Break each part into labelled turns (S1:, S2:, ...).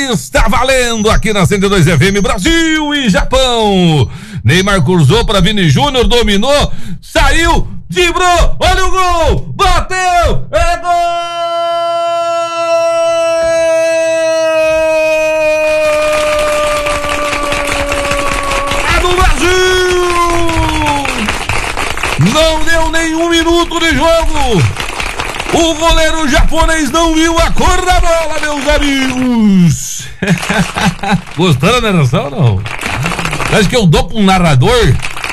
S1: Está valendo aqui na 102 FM, Brasil e Japão. Neymar cruzou para Vini Júnior, dominou, saiu, driblou, olha o gol, bateu, é gol! É do Brasil! Não deu nenhum minuto de jogo. O goleiro japonês não viu a cor da bola, meus amigos. Gostaram da narração, não? Acho que eu dou pra um narrador.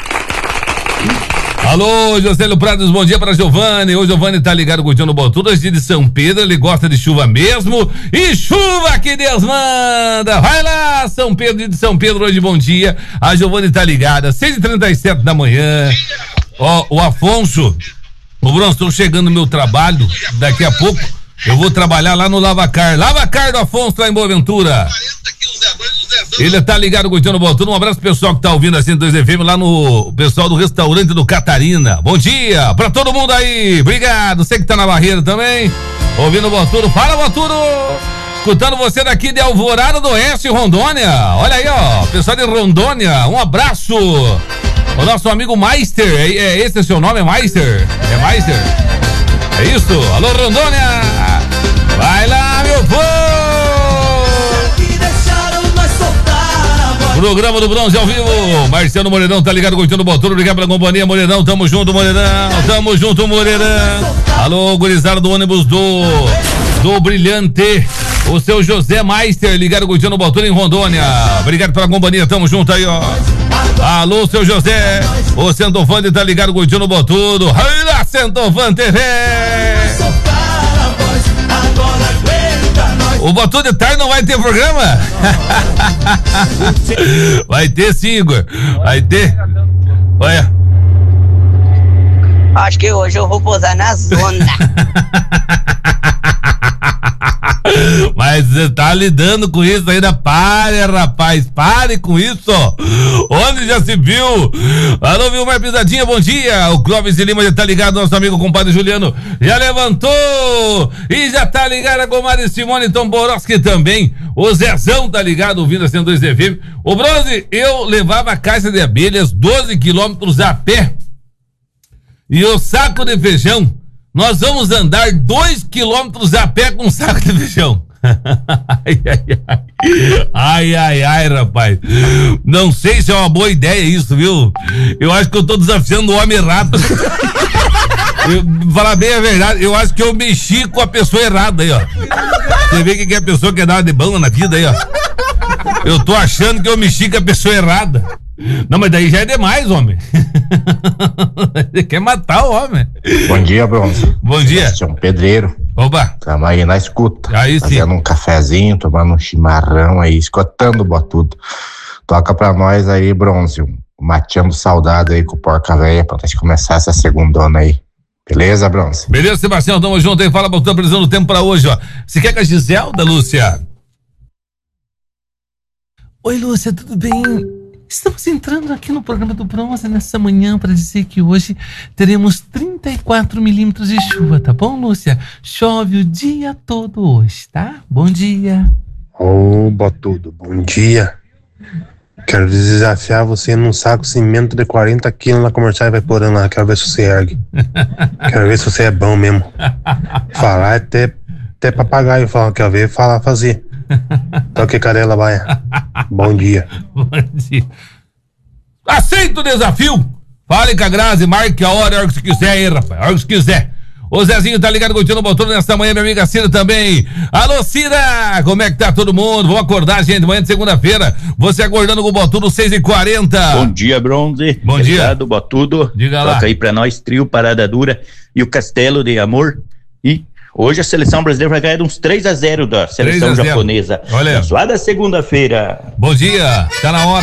S1: Alô, Josélio Prados, bom dia para Giovanni. O Giovanni tá ligado curtindo o Botudas de São Pedro, ele gosta de chuva mesmo. E chuva que Deus manda. Vai lá, São Pedro de São Pedro, hoje bom dia. A Giovanni tá ligada, 6h37 da manhã. Ó, o Afonso, o Bronson, estou chegando no meu trabalho, daqui a pouco eu vou trabalhar lá no Lavacar do Afonso, lá em Boa Ventura. Ele tá ligado curtindo o Botudo. Um abraço pro pessoal que tá ouvindo a 102 FM lá no pessoal do restaurante do Catarina. Bom dia pra todo mundo aí, obrigado. Você que tá na barreira também, ouvindo o Botudo. Fala, Botudo! Escutando você daqui de Alvorada do Oeste, Rondônia. Olha aí, ó, pessoal de Rondônia, um abraço. O nosso amigo Meister, esse é o seu nome, é Meister? É Meister? É isso? Alô, Rondônia! Vai lá, meu povo! Programa do Bronze ao vivo. Marciano Moreirão tá ligado curtindo o Botudo. Obrigado pela companhia, Moreirão. Tamo junto, Moreirão. Tamo junto, Moreirão. Alô, gurizada do ônibus do Brilhante. O seu José Meister ligado curtindo o Botudo em Rondônia. Obrigado pela companhia. Tamo junto aí, ó. Alô, seu José. O Centofante tá ligado curtindo o Botudo. Aí lá, Centofante. O Botudo de tarde não vai ter programa? Vai ter sim, Igor. Vai ter. Olha.
S2: Acho que hoje eu vou pousar na zona.
S1: Mas você tá lidando com isso ainda? Pare, rapaz, pare com isso. Onde já se viu? Alô, Vilmar Pisadinha, bom dia. O Clóvis de Lima já tá ligado, nosso amigo compadre Juliano já levantou e já tá ligado a Gomari Simone Tomborowski também. O Zezão tá ligado, ouvindo a 102 FM. O Bronze, eu levava a caixa de abelhas 12 quilômetros a pé e o saco de feijão. Nós vamos andar 2 quilômetros a pé com um saco de feijão. Ai, rapaz. Não sei se é uma boa ideia isso, viu? Eu acho que eu tô desafiando o homem errado. Falar bem a verdade, eu acho que eu mexi com a pessoa errada aí, ó. Você vê que é a pessoa que dá de bom na vida aí, ó. Eu tô achando que eu mexi com a pessoa errada. Não, mas daí já é demais, homem. Você quer matar o homem.
S3: Bom dia, Bronze.
S1: Bom dia.
S3: Você é um pedreiro.
S1: Opa.
S3: Tamo aí na escuta.
S1: Aí sim.
S3: Fazendo um cafezinho, tomando um chimarrão aí, escutando o Botudo. Toca pra nós aí, Bronze, mateando saudade aí com o Porca Véia pra nós começar essa segundona aí. Beleza, Bronze?
S1: Beleza, Sebastião, tamo junto aí. Fala, Botudo, precisando do tempo pra hoje, ó. Você quer com a Giselda, Lúcia?
S4: Oi, Lúcia, tudo bem? Estamos entrando aqui no programa do Bronze nessa manhã para dizer que hoje teremos 34 milímetros de chuva, tá bom, Lúcia? Chove o dia todo hoje, tá? Bom dia.
S5: Ô, Botudo, bom dia. Quero desafiar você num saco de cimento de 40 quilos na comercial e vai porando lá. Quero ver se você ergue. Quero ver se você é bom mesmo. Falar até papagaio fala, quero ver falar fazer. Toque Carela Baia. Bom dia.
S1: Bom dia. Aceita o desafio. Fale com a Grazi, marque a hora que você quiser aí, rapaz. A hora que você quiser. O Zezinho tá ligado curtindo o Botudo nessa manhã, minha amiga Cira também. Alô, Cira! Como é que tá todo mundo? Vamos acordar, gente, manhã de segunda-feira. Você acordando com o Botudo 6h40.
S6: Bom dia, Bronze.
S1: Bom dia.
S6: Obrigado, Botudo.
S1: Diga lá.
S6: Toca aí pra nós, Trio Parada Dura e o Castelo de Amor. E hoje a seleção brasileira vai ganhar uns 3-0 da seleção japonesa.
S1: Olha.
S6: Abençoada segunda-feira.
S1: Bom dia, tá na hora.